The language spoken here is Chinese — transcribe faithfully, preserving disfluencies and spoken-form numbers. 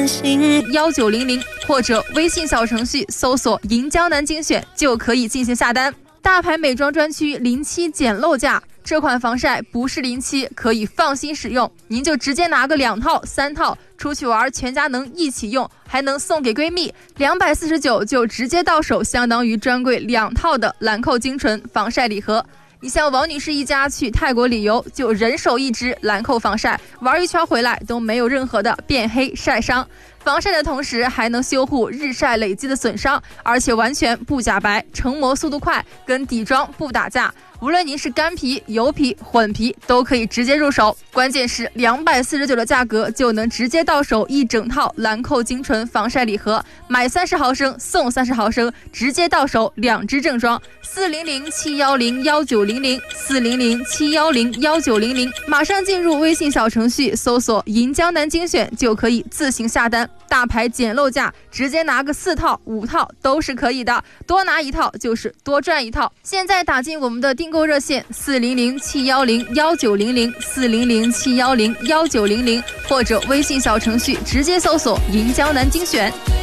心幺九零零，或者微信小程序搜索银江南精选就可以进行下单。大牌美妆专区零七捡漏价，这款防晒不是零七，可以放心使用，您就直接拿个两套三套出去玩，全家能一起用，还能送给闺蜜，两百四十九就直接到手，相当于专柜两套的兰蔻精纯防晒礼盒。你像王女士一家去泰国旅游，就人手一支兰蔻防晒，玩一圈回来都没有任何的变黑晒伤。防晒的同时还能修护日晒累积的损伤，而且完全不假白，成膜速度快，跟底妆不打架。无论您是干皮、油皮、混皮，都可以直接入手。关键是两百四十九的价格就能直接到手一整套兰蔻精纯防晒礼盒，买三十毫升送三十毫升，直接到手两支正装。四零零七幺零幺九零零四零零七幺零幺九零零，马上进入微信小程序搜索银江南精选就可以自行下单。大牌捡漏价，直接拿个四套五套都是可以的，多拿一套就是多赚一套。现在打进我们的订购热线四零零七幺零幺九零零四零零七幺零幺九零零，或者微信小程序直接搜索银江南精选。